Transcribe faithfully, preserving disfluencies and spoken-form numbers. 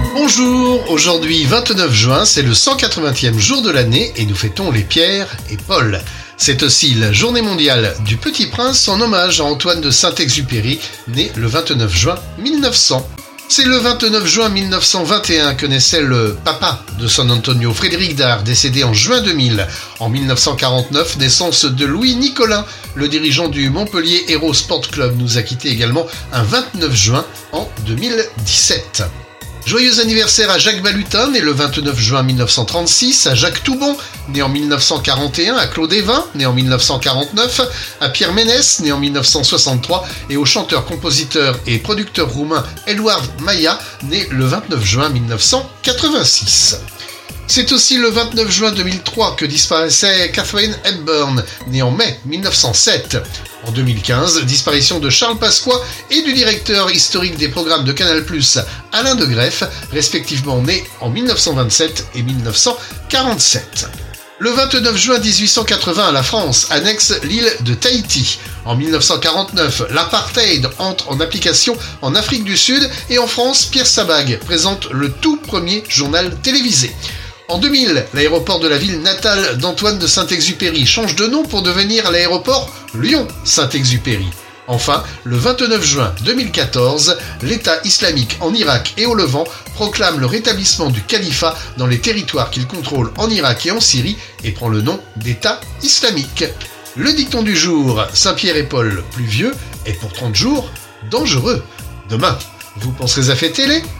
Bonjour, aujourd'hui vingt-neuf juin, c'est le cent quatre-vingtième jour de l'année et nous fêtons les Pierre et Paul. C'est aussi la journée mondiale du Petit Prince en hommage à Antoine de Saint-Exupéry, né le vingt-neuf juin mille neuf cents. C'est le vingt-neuf juin mille neuf cent vingt et un que naissait le papa de San Antonio, Frédéric Dard, décédé en juin deux mille. En mille neuf cent quarante-neuf, naissance de Louis Nicolin, le dirigeant du Montpellier Hérault Sport Club, nous a quitté également un vingt-neuf juin en deux mille dix-sept. Joyeux anniversaire à Jacques Balutin, né le vingt-neuf juin mille neuf cent trente-six, à Jacques Toubon, né en mille neuf cent quarante et un, à Claude Évin, né en mille neuf cent quarante-neuf, à Pierre Ménès, né en mille neuf cent soixante-trois, et au chanteur, compositeur et producteur roumain Eduard Maia, né le vingt-neuf juin mille neuf cent quatre-vingt-six. C'est aussi le vingt-neuf juin deux mille trois que disparaissait Katharine Hepburn, née en mai mille neuf cent sept. En deux mille quinze, disparition de Charles Pasqua et du directeur historique des programmes de Canal plus, Alain de Greff, respectivement nés en mille neuf cent vingt-sept et mille neuf cent quarante-sept. Le vingt-neuf juin dix-huit cent quatre-vingts, la France annexe l'île de Tahiti. En mille neuf cent quarante-neuf, l'apartheid entre en application en Afrique du Sud et en France, Pierre Sabag présente le tout premier journal télévisé. En deux mille, l'aéroport de la ville natale d'Antoine de Saint-Exupéry change de nom pour devenir l'aéroport Lyon-Saint-Exupéry. Enfin, le vingt-neuf juin deux mille quatorze, l'État islamique en Irak et au Levant proclame le rétablissement du califat dans les territoires qu'il contrôle en Irak et en Syrie et prend le nom d'État islamique. Le dicton du jour, Saint-Pierre et Paul, pluvieux, et pour trente jours, dangereux. Demain, vous penserez à fêter les